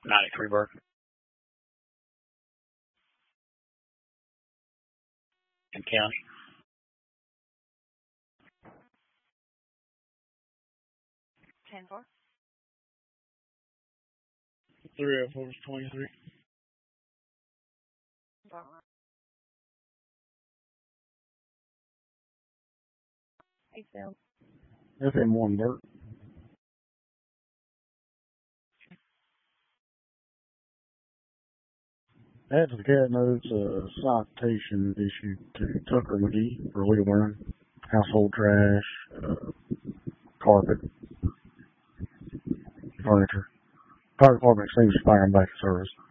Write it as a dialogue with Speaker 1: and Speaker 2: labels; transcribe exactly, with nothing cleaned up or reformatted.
Speaker 1: ninety-three Burke. And county.
Speaker 2: ten four.
Speaker 3: three oh four is twenty-three.
Speaker 2: Eastfield.
Speaker 3: F M one Burke. Add to the cat notes a citation issued to Tucker McGee for illegal burning, household trash, uh, carpet, furniture. Fire department extinguished fire and backup service.